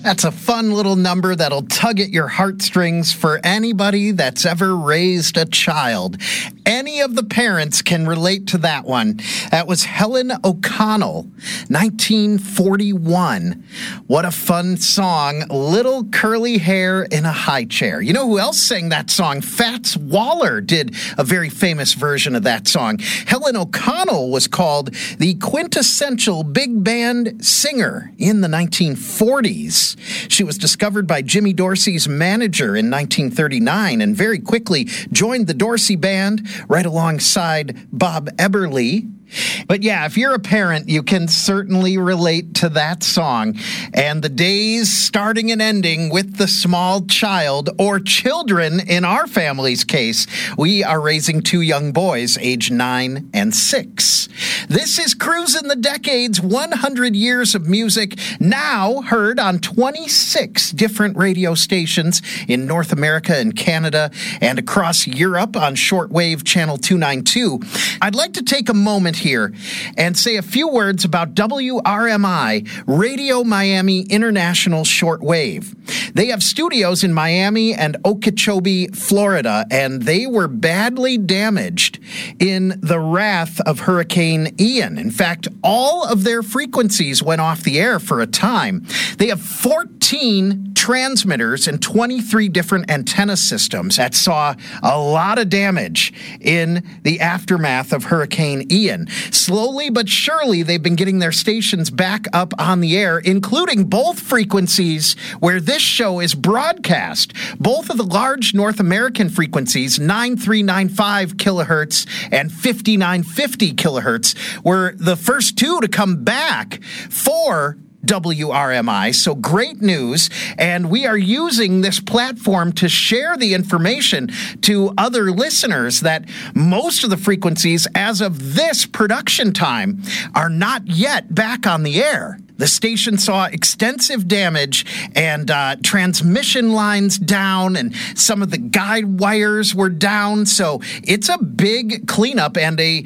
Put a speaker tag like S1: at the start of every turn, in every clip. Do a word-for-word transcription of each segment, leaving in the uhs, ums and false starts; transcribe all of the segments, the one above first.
S1: That's a fun little number that'll tug at your heartstrings for anybody that's ever raised a child. Any of the parents can relate to that one. That was Helen O'Connell, nineteen forty-one. What a fun song. Little curly hair in a high chair. You know who else sang that song? Fats Waller did a very famous version of that song. Helen O'Connell was called the quintessential big band singer in the nineteen forties. She was discovered by Jimmy Dorsey's manager in nineteen thirty-nine and very quickly joined the Dorsey Band right alongside Bob Eberle. But yeah, if you're a parent, you can certainly relate to that song. And the days starting and ending with the small child, or children in our family's case. We are raising two young boys, age nine and six. This is Cruisin' the Decades, one hundred years of music, now heard on twenty-six different radio stations in North America and Canada and across Europe on shortwave channel two ninety-two. I'd like to take a moment here and say a few words about W R M I, Radio Miami International Shortwave. They have studios in Miami and Okeechobee, Florida, and they were badly damaged in the wrath of Hurricane Ian. In fact, all of their frequencies went off the air for a time. They have fourteen transmitters and twenty-three different antenna systems that saw a lot of damage in the aftermath of Hurricane Ian. Slowly but surely, they've been getting their stations back up on the air, including both frequencies where this show is broadcast. Both of the large North American frequencies, nine three nine five kilohertz and fifty-nine fifty kilohertz, were the first two to come back for W R M I, so great news, and we are using this platform to share the information to other listeners that most of the frequencies as of this production time are not yet back on the air. The station saw extensive damage and uh, transmission lines down, and some of the guide wires were down. So it's a big cleanup and a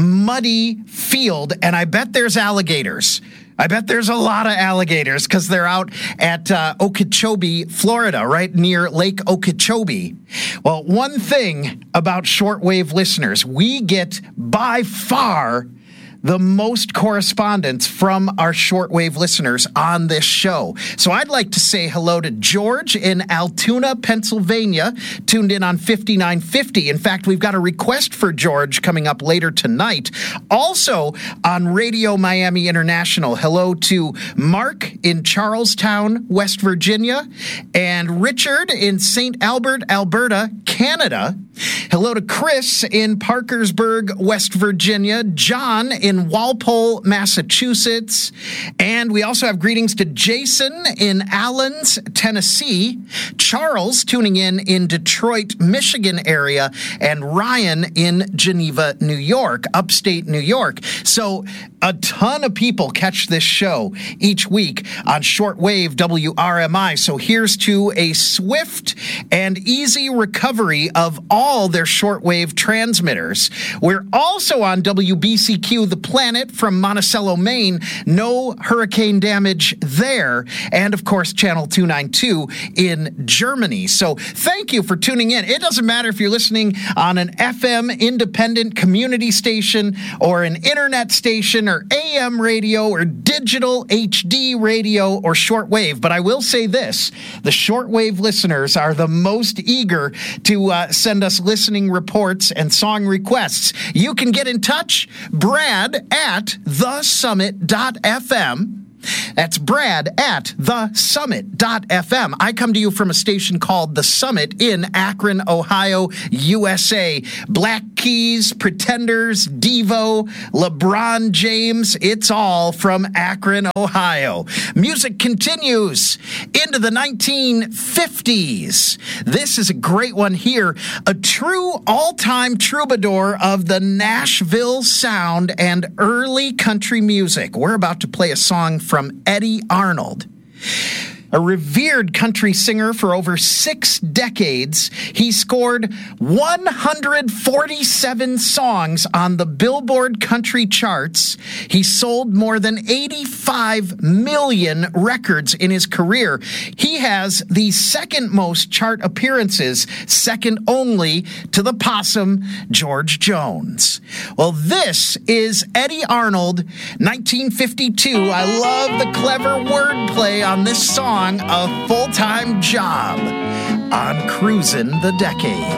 S1: muddy field, and I bet there's alligators. I bet there's a lot of alligators because they're out at uh, Okeechobee, Florida, right near Lake Okeechobee. Well, one thing about shortwave listeners, we get by far the most correspondence from our shortwave listeners on this show. So I'd like to say hello to George in Altoona, Pennsylvania, tuned in on fifty-nine fifty. In fact, we've got a request for George coming up later tonight. Also on Radio Miami International, hello to Mark in Charlestown, West Virginia, and Richard in Saint Albert, Alberta, Canada. Hello to Chris in Parkersburg, West Virginia, John in Walpole, Massachusetts, and we also have greetings to Jason in Allens, Tennessee, Charles tuning in in Detroit, Michigan area, and Ryan in Geneva, New York, upstate New York. So a ton of people catch this show each week on shortwave W R M I. So here's to a swift and easy recovery of all their shortwave transmitters. We're also on W B C Q The Planet from Monticello, Maine. No hurricane damage there. And of course, Channel two ninety-two in Germany. So thank you for tuning in. It doesn't matter if you're listening on an F M independent community station or an internet station or A M radio or digital H D radio or shortwave. But I will say this, the shortwave listeners are the most eager to uh, send us listening reports and song requests. You can get in touch, Brad at the summit dot f m. That's Brad at the summit dot f m. I come to you from a station called The Summit in Akron, Ohio, U S A. Black Keys, Pretenders, Devo, LeBron James, it's all from Akron, Ohio. Music continues into the nineteen fifties. This is a great one here. A true all-time troubadour of the Nashville sound and early country music. We're about to play a song from Eddie Arnold. A revered country singer for over six decades, he scored one hundred forty-seven songs on the Billboard country charts. He sold more than eighty-five million records in his career. He has the second most chart appearances, second only to the possum George Jones. Well, this is Eddie Arnold, nineteen fifty-two. I love the clever wordplay on this song, A Full-Time Job, on Cruisin' the Decade.